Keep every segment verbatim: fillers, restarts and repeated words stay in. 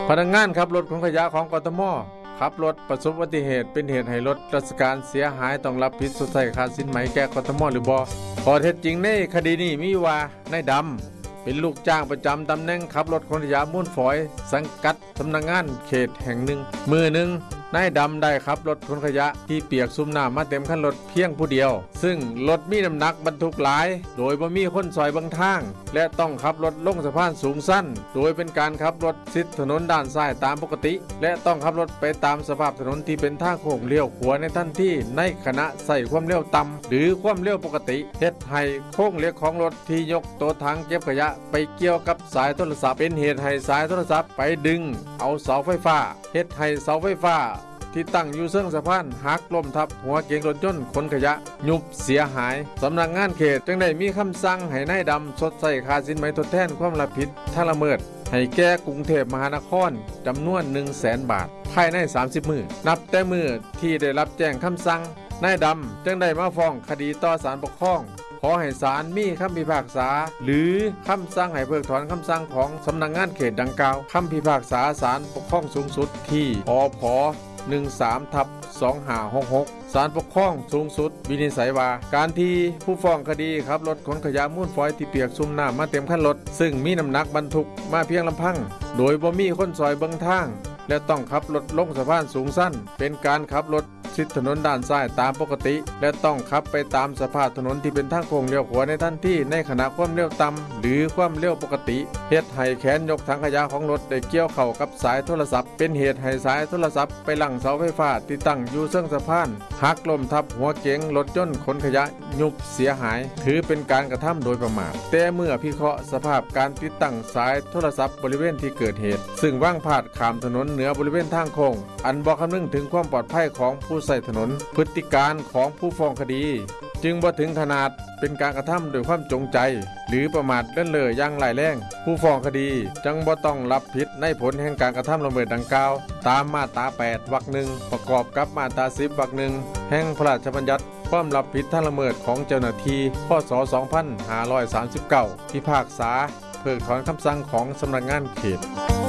พนักงานขับรถขนขยะของกทมขับรถประสบอุบัติเหตุเป็นเหตุให้รถราชการเสียหายต้องรับผิดชดใช้ค่าสินไหมแก่กทมหรือบ่ข้อเท็จจริงในคดีนี้มีว่านายดำเป็นลูกจ้างประจำตำแหน่งขับรถขนขยะมูลฝอยสังกัดสำนักงานเขตแห่งหนึ่งมือหนึ่งนายดำได้ขับรถขนขยะที่เปียกซุ่มน้ำมาเต็มคันรถเพียงผู้เดียวซึ่งรถมีน้ำหนักบรรทุกหลายโดยบ่มีคนซอยบางทางและต้องขับรถลงสะพานสูงสั้นโดยเป็นการขับรถชิดถนนด้านซ้ายตามปกติและต้องขับรถไปตามสภาพถนนที่เป็นทางโค้งเลี้ยวขวาในทันทีในขณะใส่ความเร็วต่ำหรือความเร็วปกติเฮ็ดให้โค้งเล็กของรถที่ยกตัวถังเก็บขยะไปเกี่ยวกับสายโทรศัพท์เป็นเหตุให้สายโทรศัพท์ไปดึงเอาเสาไฟฟ้าเฮ็ดให้เสาไฟฟ้าที่ตั้งอยู่เชิงสะพานหักล้มทับหัวเก๋งรถยนต์ขนขยะยุบเสียหายสำนักงานเขตจึงได้มีคำสั่งให้นายดำชดใช้ค่าสินไหมทดแทนความรับผิดทางละเมิดให้แก่กรุงเทพมหานครจำนวน หนึ่งแสน บาทภายในสามสิบมื้อนับแต่มื้อที่ได้รับแจ้งคำสั่งนายดำจึงได้มาฟ้องคดีต่อศาลปกครองขอให้ศาลมีคำพิพากษาหรือคำสั่งให้เพิกถอนคำสั่งของสำนักงานเขตดังกล่าวคำพิพากษาศาลปกครองสูงสุดที่อพหนึ่งสามทับสองห้าหกหกศาลปกครองสูงสุดวินิจฉัยว่าการที่ผู้ฟ้องคดีขับรถขนขยะมูลฝอยที่เปียกซุ่มน้ำมาเต็มคันรถซึ่งมีน้ำหนักบรรทุกมาเพียงลำพังโดยบ่มีคนซอยเบิ่งทางและต้องขับรถลงสะพานสูงสั้นเป็นการขับรถชิดถนนด้านซ้ายตามปกติและต้องขับไปตามสภาพถนนที่เป็นทางโค้งเลี้ยวขวาในทันทีในขณะความเร็วต่ำหรือความเร็วปกติเหตุให้แขนยกถังขยะของรถได้เกี่ยวเข้ากับสายโทรศัพท์เป็นเหตุให้สายโทรศัพท์ไปหลังเสาไฟฟ้าที่ตั้งอยู่เชิงสะพานหักล้มทับหัวเก๋งรถยนต์ขนขยะยุบเสียหายถือเป็นการกระทำโดยประมาทแต่เมื่อพิเคราะห์สภาพการติดตั้งสายโทรศัพท์บริเวณที่เกิดเหตุซึ่งว่างพาดข้ามถนนเหนือบริเวณทางโค้งอันบ่คำนึงถึงความปลอดภัยของผู้ใช้ถนนพฤติการของผู้ฟ้องคดีจึงบ่ถึงขนาดเป็นการกระทำโดยความจงใจหรือประมาทเลินเล่ออย่างร้ายแรงผู้ฟ้องคดีจึงบ่ต้องรับผิดในผลแห่งการกระทำละเมิดดังกล่าวตามมาตราแปดวรรคหนึ่งประกอบกับมาตราสิบวรรคหนึ่งแห่งพระราชบัญญัติความรับผิดทางละเมิดของเจ้าหน้าที่พ.ศ. สองพันห้าร้อยสามสิบเก้าพิพากษาเพิกถอนคำสั่งของสำนักงานเขต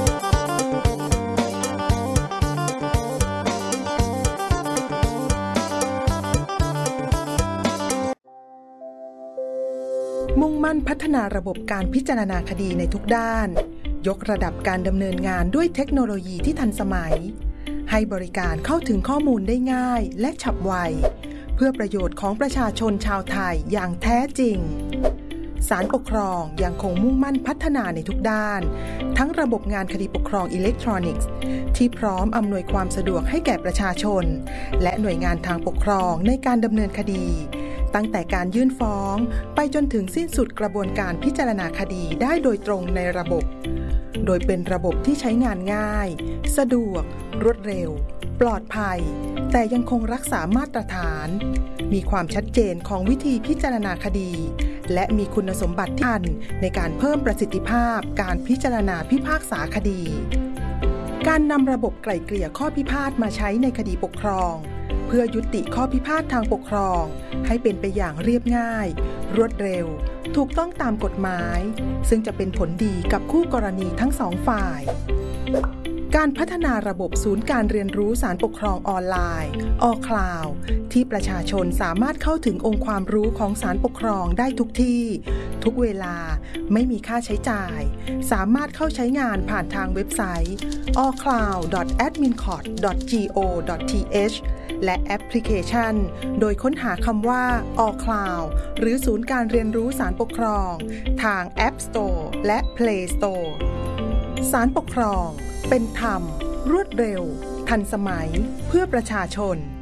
มุ่งมั่นพัฒนาระบบการพิจารณาคดีในทุกด้านยกระดับการดำเนินงานด้วยเทคโนโลยีที่ทันสมัยให้บริการเข้าถึงข้อมูลได้ง่ายและฉับไวเพื่อประโยชน์ของประชาชนชาวไทยอย่างแท้จริงศาลปกครองยังคงมุ่งมั่นพัฒนาในทุกด้านทั้งระบบงานคดีปกครองอิเล็กทรอนิกส์ที่พร้อมอำนวยความสะดวกให้แก่ประชาชนและหน่วยงานทางปกครองในการดำเนินคดีตั้งแต่การยื่นฟ้องไปจนถึงสิ้นสุดกระบวนการพิจารณาคดีได้โดยตรงในระบบโดยเป็นระบบที่ใช้งานง่ายสะดวกรวดเร็วปลอดภัยแต่ยังคงรักษามาตรฐานมีความชัดเจนของวิธีพิจารณาคดีและมีคุณสมบัติที่ทันในการเพิ่มประสิทธิภาพการพิจารณาพิพากษาคดีการนำระบบไกล่เกลี่ยข้อพิพาทมาใช้ในคดีปกครองเพื่อยุติข้อพิพาททางปกครองให้เป็นไปอย่างเรียบง่ายรวดเร็วถูกต้องตามกฎหมายซึ่งจะเป็นผลดีกับคู่กรณีทั้งสองฝ่ายการพัฒนาระบบศูนย์การเรียนรู้ศาลปกครองออนไลน์ออคลาวด์ที่ประชาชนสามารถเข้าถึงองค์ความรู้ของศาลปกครองได้ทุกที่ทุกเวลาไม่มีค่าใช้จ่ายสามารถเข้าใช้งานผ่านทางเว็บไซต์ ออ คลาวด์ ดอท แอดมิน คอร์ต ดอท จี โอ ดอท ที เอช และแอปพลิเคชันโดยค้นหาคำว่า ออ คลาวด์ หรือศูนย์การเรียนรู้ศาลปกครองทาง App Store และ Play Store ศาลปกครองเป็นธรรมรวดเร็วทันสมัยเพื่อประชาชน